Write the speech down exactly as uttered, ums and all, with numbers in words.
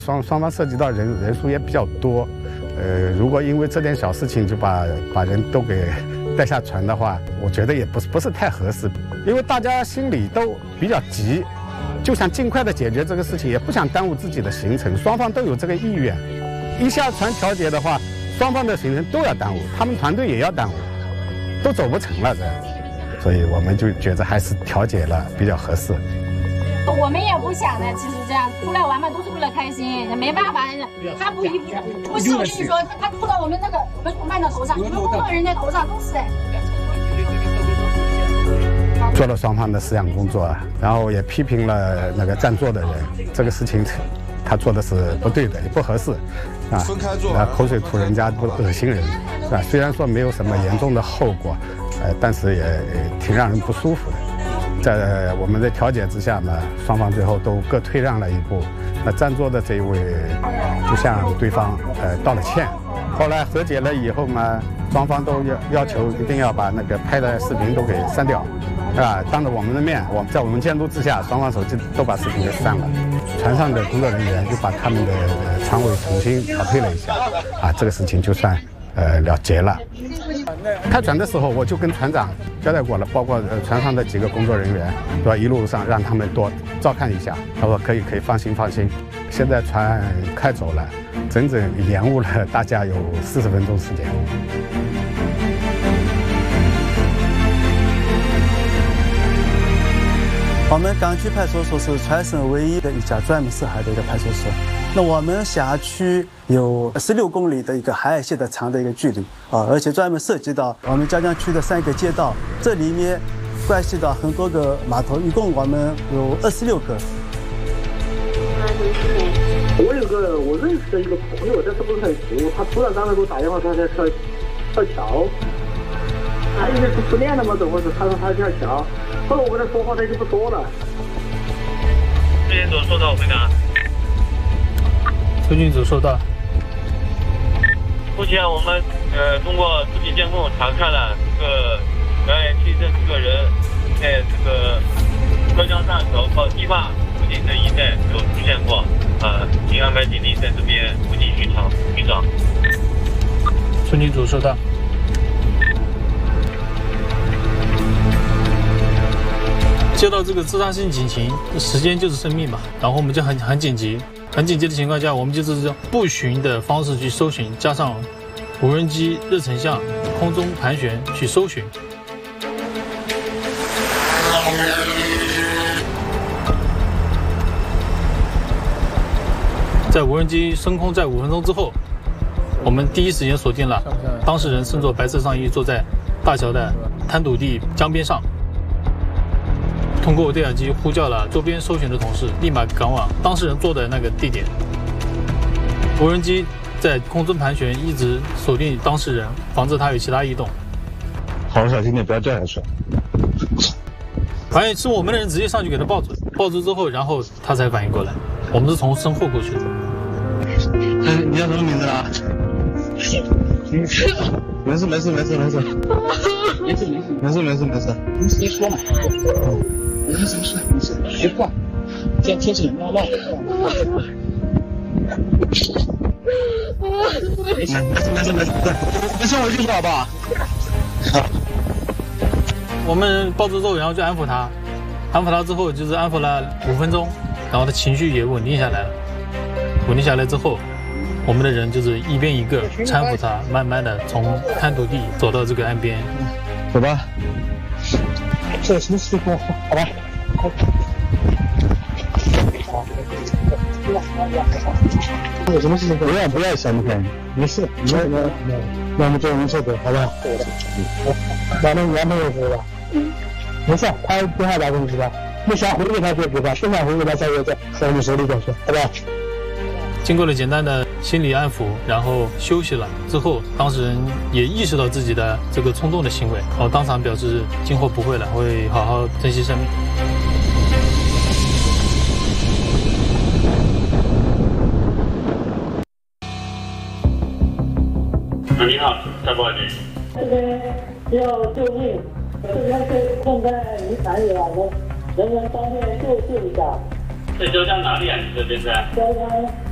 双双方涉及到人人数也比较多，呃，如果因为这点小事情就把把人都给带下船的话，我觉得也不是不是太合适，因为大家心里都比较急，就想尽快的解决这个事情，也不想耽误自己的行程，双方都有这个意愿。一下船调解的话，双方的行程都要耽误，他们团队也要耽误，都走不成了这样，所以我们就觉得还是调解了比较合适。 我们也不想的，其实这样出来玩嘛，都是为了开心，没办法，他不一不是我跟你说，他吐到我们那个我们同伴的头上，你们工作人员头上都是的。 做了双方的思想工作，然后也批评了那个占座的人，这个事情他做的是不对的，也不合适，啊， 分开做， 口水吐人家不恶心人，是吧？虽然说没有什么严重的后果，呃，但是也挺让人不舒服的。在我们的调解之下呢，双方最后都各退让了一步。那占座的这一位就向对方呃道了歉。后来和解了以后嘛，双方都要要求一定要把那个拍的视频都给删掉，啊，当着我们的面，我们在我们监督之下，双方手机都把视频给删了。船上的工作人员就把他们的船尾重新调配了一下，啊，这个事情就算呃了结了。开船的时候，我就跟船长交代过了，包括呃船上的几个工作人员，对吧？一路上让他们多照看一下。他说可以，可以放心，放心。现在船开走了，整整延误了大家有四十分钟时间。 我们港区派出所是全省唯一的一家专门涉海的一个派出所。那我们辖区有十六公里的一个海岸线的长的一个距离啊，而且专门涉及到我们江江区的三个街道，这里面关系到很多个码头，一共我们有二十六个。 我有个我认识的一个朋友，但是不是很熟，他突然刚才给我打电话，他在跳跳桥，他应该是失恋了吗？怎么回事？他说他跳桥。后来我跟他说话，他就不说了。 苏警组收到，回答。 苏警组收到。 目前我们呃通过视频监控查看了这个表演区这几个人在这个浙江站口和堤坝附近的一带有出现过，呃，请安排警力在这边附近巡查寻找。 苏警组收到。接到这个自杀性警情，时间就是生命嘛，然后我们就很很紧急，很紧急的情况下，我们就是用步巡的方式去搜寻，加上无人机热成像、空中盘旋去搜寻。在无人机升空在五分钟之后，我们第一时间锁定了当事人身着白色上衣，坐在大桥的滩土地江边上。通过对讲机呼叫了周边搜寻的同事，立马赶往当事人坐的那个地点。无人机在空中盘旋，一直锁定当事人，防止他有其他异动。 好好小心点，不要掉下去。 反正是我们的人直接上去给他报警，报警之后，然后他才反应过来。我们是从身后过去的。 哎，你叫什么名字啊？没事没事没事没事没事没事没事没事没事， 你直接说嘛。没事没事没事，别挂。现在天气冷，不要乱。 没事没事没事没事，没事回去说好不好？好。 我们报知之后，然后就安抚他，安抚他之后就是安抚了五分钟，然后他情绪也稳定下来了。稳定下来之后，我们的人就是一边一个搀扶他，慢慢的从滩土地走到这个岸边。 走吧。 这有什么事跟我说，好吧？有什么事情不要不要想不开，没事，没有没有没有，那我们做人设的，好吧？对的。完了，你男朋友回吧？嗯。没事，他电话打给你是吧？不想回给他就不发，不想回给他再在在你手里再说，好吧？ 经过了简单的心理安抚，然后休息了之后，当事人也意识到自己的这个冲动的行为，然后当场表示今后不会了，会好好珍惜生命。 你好，再报警。 这边要救命，这边是正在泥潭里啊，人人员方便救救一下。 在浙江哪里啊？你这边在？ 浙江。